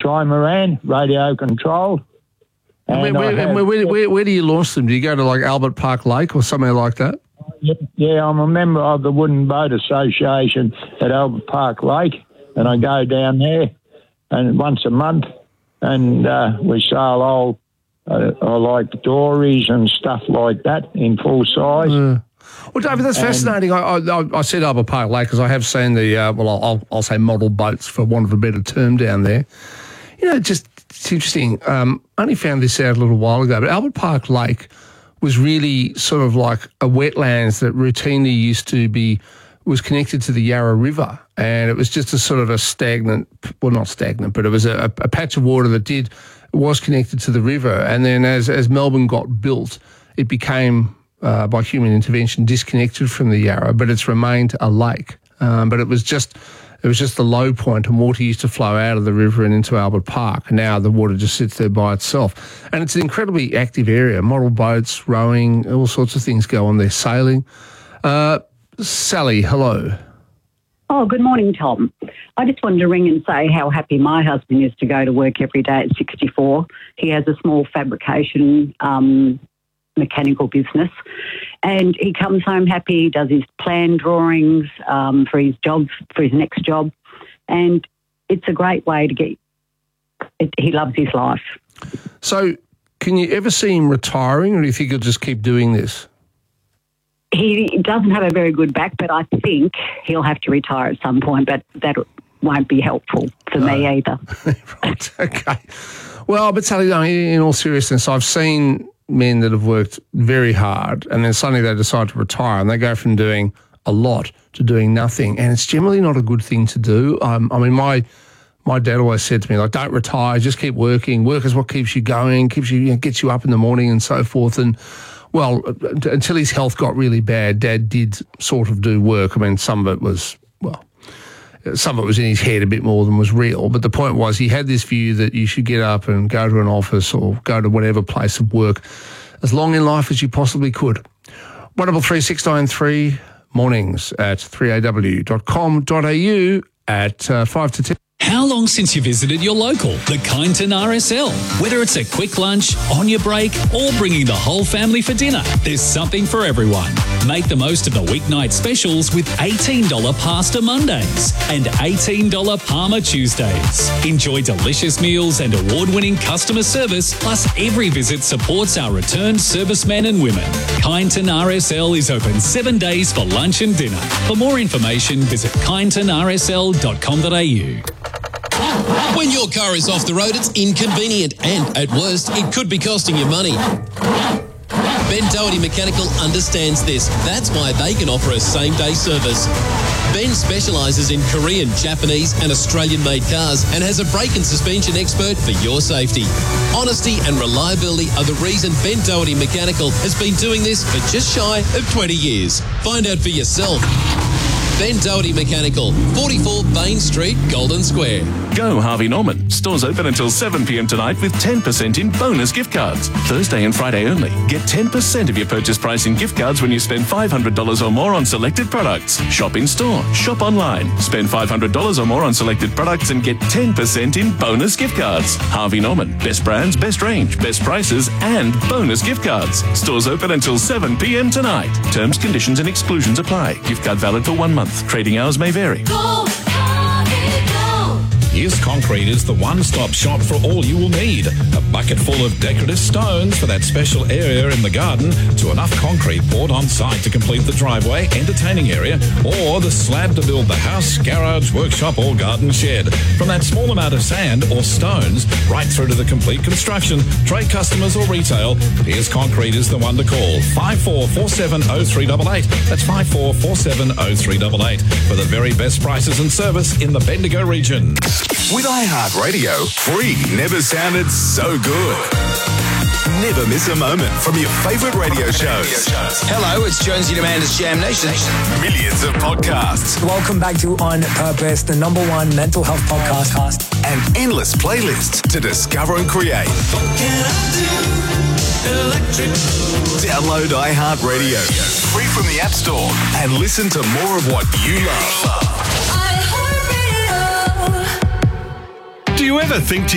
trimaran, radio controlled. And where do you launch them? Do you go to like Albert Park Lake or somewhere like that? Yeah, I'm a member of the Wooden Boat Association at Albert Park Lake, and I go down there and once a month, and we sail old, I like dories and stuff like that in full size. Well, David, that's fascinating. I said Albert Park Lake because I have seen the, I'll say model boats for want of a better term down there. You know, it's interesting. Only found this out a little while ago, but Albert Park Lake was really sort of like a wetlands that routinely was connected to the Yarra River, and it was just a sort of a stagnant, well, not stagnant, but it was a patch of water that was connected to the river. And then as Melbourne got built, it became, by human intervention, disconnected from the Yarra, but it's remained a lake. But it was just the low point, and water used to flow out of the river and into Albert Park. Now the water just sits there by itself. And it's an incredibly active area. Model boats, rowing, all sorts of things go on there, sailing. Sally, hello. Oh, good morning, Tom. I just wanted to ring and say how happy my husband is to go to work every day at 64. He has a small fabrication mechanical business, and he comes home happy. He does his plan drawings for his next job, and it's a great way to get it. He loves his life. So can you ever see him retiring, or do you think he'll just keep doing this? He doesn't have a very good back, but I think he'll have to retire at some point, but that won't be helpful for me either. Right, okay. Well, but Sally, in all seriousness, I've seen men that have worked very hard and then suddenly they decide to retire and they go from doing a lot to doing nothing, and it's generally not a good thing to do. I mean, my dad always said to me, like, don't retire, just keep working. Work is what keeps you going, gets you up in the morning and so forth. And well, until his health got really bad, Dad did sort of do work. I mean, some of it was in his head a bit more than was real. But the point was he had this view that you should get up and go to an office or go to whatever place of work as long in life as you possibly could. 133 mornings at 3aw.com.au at 5 to 10. How long since you visited your local, the Kyneton RSL? Whether it's a quick lunch, on your break, or bringing the whole family for dinner, there's something for everyone. Make the most of the weeknight specials with $18 Pasta Mondays and $18 Parma Tuesdays. Enjoy delicious meals and award-winning customer service, plus every visit supports our returned servicemen and women. Kyneton RSL is open 7 days for lunch and dinner. For more information, visit kynetonrsl.com.au. When your car is off the road, it's inconvenient and, at worst, it could be costing you money. Ben Doherty Mechanical understands this. That's why they can offer a same-day service. Ben specialises in Korean, Japanese and Australian-made cars and has a brake and suspension expert for your safety. Honesty and reliability are the reason Ben Doherty Mechanical has been doing this for just shy of 20 years. Find out for yourself. Ben Doherty Mechanical, 44 Bain Street, Golden Square. Go Harvey Norman. Stores open until 7 p.m. tonight with 10% in bonus gift cards. Thursday and Friday only. Get 10% of your purchase price in gift cards when you spend $500 or more on selected products. Shop in store. Shop online. Spend $500 or more on selected products and get 10% in bonus gift cards. Harvey Norman. Best brands, best range, best prices and bonus gift cards. Stores open until 7 p.m. tonight. Terms, conditions and exclusions apply. Gift card valid for 1 month. Trading hours may vary. Here's Concrete is the one-stop shop for all you will need. A bucket full of decorative stones for that special area in the garden, to enough concrete poured on site to complete the driveway, entertaining area, or the slab to build the house, garage, workshop or garden shed. From that small amount of sand or stones right through to the complete construction, trade customers or retail, Here's Concrete is the one to call. 54470388. That's 54470388 for the very best prices and service in the Bendigo region. With iHeartRadio, free never sounded so good. Never miss a moment from your favourite radio shows. Hello, it's Jonesy and Amanda's Jam Nation. Millions of podcasts. Welcome back to On Purpose, the #1 mental health podcast. And endless playlists to discover and create. Download iHeartRadio, free from the App Store, and listen to more of what you love. Do you ever think to